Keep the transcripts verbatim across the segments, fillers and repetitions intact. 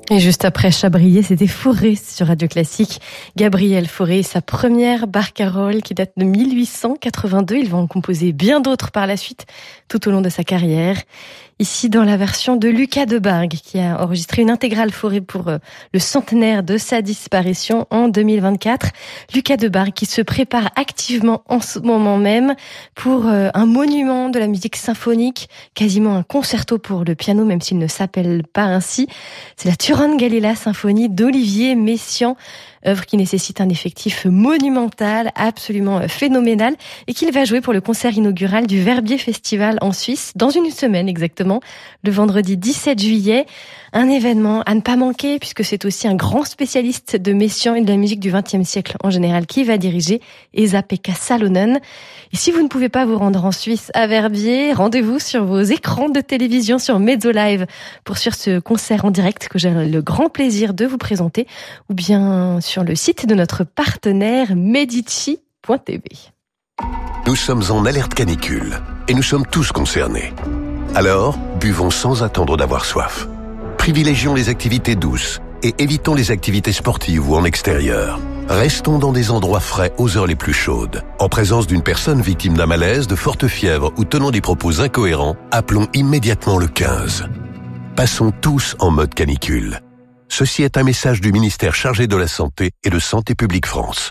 Et juste après Chabrier, c'était Fauré sur Radio Classique. Gabriel Fauré, sa première barcarolle qui date de mille huit cent quatre-vingt-deux. Il va en composer bien d'autres par la suite, tout au long de sa carrière. Ici, dans la version de Lucas Debargue, qui a enregistré une intégrale Fauré pour euh, le centenaire de sa disparition en deux mille vingt-quatre. Lucas Debargue qui se prépare activement en ce moment même pour euh, un monument de la musique symphonique, quasiment un concerto pour le piano, même s'il ne s'appelle pas ainsi. C'est la Turandot-Galila symphonie d'Olivier Messiaen, œuvre qui nécessite un effectif monumental, absolument phénoménal, et qu'il va jouer pour le concert inaugural du Verbier Festival en Suisse, dans une semaine exactement, le vendredi dix-sept juillet. Un événement à ne pas manquer, puisque c'est aussi un grand spécialiste de Messiaen et de la musique du vingtième siècle en général qui va diriger, Esa-Pekka Salonen. Et si vous ne pouvez pas vous rendre en Suisse à Verbier, rendez-vous sur vos écrans de télévision sur Mezzo Live pour suivre ce concert en direct que j'ai le grand plaisir de vous présenter, ou bien sur le site de notre partenaire medici point t v. Nous sommes en alerte canicule et nous sommes tous concernés. Alors, buvons sans attendre d'avoir soif. Privilégions les activités douces et évitons les activités sportives ou en extérieur. Restons dans des endroits frais aux heures les plus chaudes. En présence d'une personne victime d'un malaise, de forte fièvre ou tenant des propos incohérents, appelons immédiatement le quinze. Passons tous en mode canicule. Ceci est un message du ministère chargé de la Santé et de Santé publique France.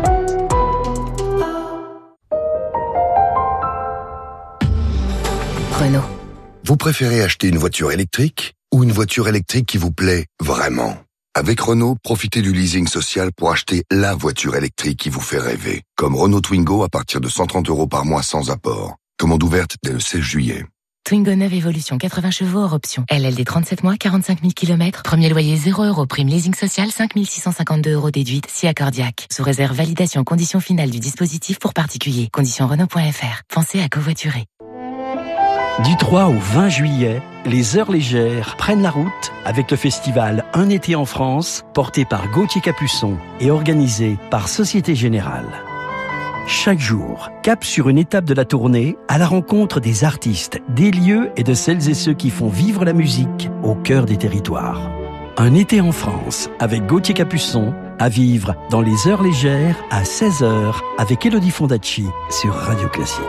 Renault. Vous préférez acheter une voiture électrique ou une voiture électrique qui vous plaît vraiment? Avec Renault, profitez du leasing social pour acheter la voiture électrique qui vous fait rêver. Comme Renault Twingo à partir de cent trente euros par mois sans apport. Commande ouverte dès le seize juillet. Twingo neuve Evolution, quatre-vingts chevaux hors option. L L D trente-sept mois, quarante-cinq mille kilomètres. Premier loyer zéro euros. Prime leasing social, cinq mille six cent cinquante-deux euros déduite, si accordiaque. Sous réserve validation conditions finales du dispositif pour particulier. Conditions Renault point F R. Pensez à covoiturer. Du trois au vingt juillet, les Heures Légères prennent la route avec le festival Un été en France, porté par Gauthier Capuçon et organisé par Société Générale. Chaque jour, cap sur une étape de la tournée à la rencontre des artistes, des lieux et de celles et ceux qui font vivre la musique au cœur des territoires. Un été en France avec Gauthier Capuçon à vivre dans les Heures Légères à seize heures avec Elodie Fondacci sur Radio Classique.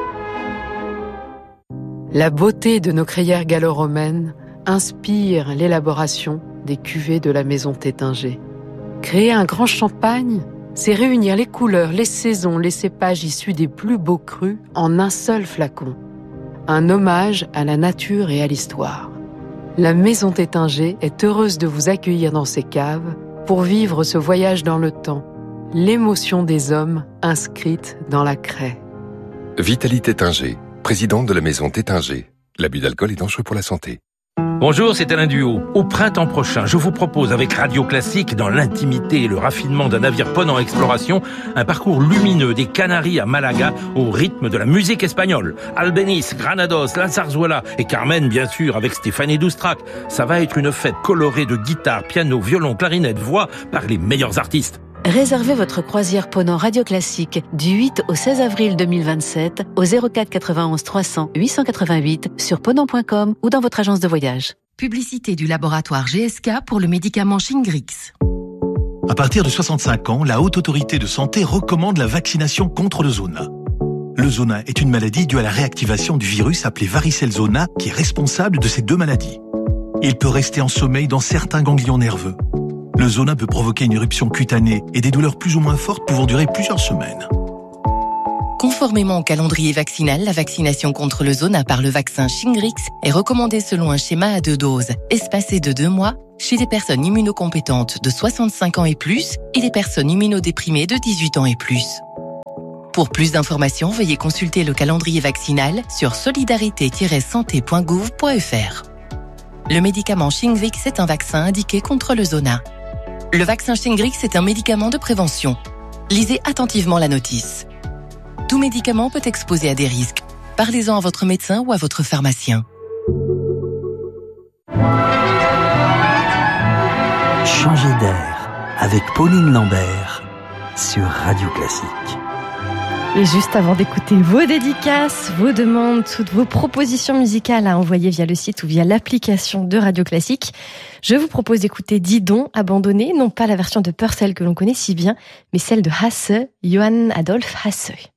La beauté de nos crayères gallo-romaines inspire l'élaboration des cuvées de la maison Tétinger. Créer un grand champagne, c'est réunir les couleurs, les saisons, les cépages issus des plus beaux crus en un seul flacon. Un hommage à la nature et à l'histoire. La maison Tétinger est heureuse de vous accueillir dans ses caves pour vivre ce voyage dans le temps, l'émotion des hommes inscrite dans la craie. Vitalie Tétinger, présidente de la maison Tétinger. L'abus d'alcool est dangereux pour la santé. Bonjour, c'est Alain Duhaut. Au printemps prochain, je vous propose avec Radio Classique, dans l'intimité et le raffinement d'un navire ponant exploration, un parcours lumineux des Canaries à Malaga au rythme de la musique espagnole. Albéniz, Granados, La Zarzuela et Carmen, bien sûr, avec Stéphanie Doustrac. Ça va être une fête colorée de guitare, piano, violon, clarinette, voix par les meilleurs artistes. Réservez votre croisière ponant Radio Classique du huit au seize avril deux mille vingt-sept au zéro quatre quatre-vingt-onze trois cents huit cent quatre-vingt-huit sur ponant point com ou dans votre agence de voyage. Publicité du laboratoire G S K pour le médicament Shingrix. À partir de soixante-cinq ans, la Haute Autorité de Santé recommande la vaccination contre le zona. Le zona est une maladie due à la réactivation du virus appelé varicelle zona qui est responsable de ces deux maladies. Il peut rester en sommeil dans certains ganglions nerveux. Le zona peut provoquer une éruption cutanée et des douleurs plus ou moins fortes pouvant durer plusieurs semaines. Conformément au calendrier vaccinal, la vaccination contre le zona par le vaccin Shingrix est recommandée selon un schéma à deux doses, espacé de deux mois, chez les personnes immunocompétentes de soixante-cinq ans et plus et les personnes immunodéprimées de dix-huit ans et plus. Pour plus d'informations, veuillez consulter le calendrier vaccinal sur solidarité tiret santé point gouv point f r. Le médicament Shingrix est un vaccin indiqué contre le zona. Le vaccin Shingrix est un médicament de prévention. Lisez attentivement la notice. Tout médicament peut exposer à des risques. Parlez-en à votre médecin ou à votre pharmacien. Changer d'air avec Pauline Lambert sur Radio Classique. Et juste avant d'écouter vos dédicaces, vos demandes, toutes vos propositions musicales à envoyer via le site ou via l'application de Radio Classique, je vous propose d'écouter Didon, abandonné, non pas la version de Purcell que l'on connaît si bien, mais celle de Hasse, Johann Adolf Hasse.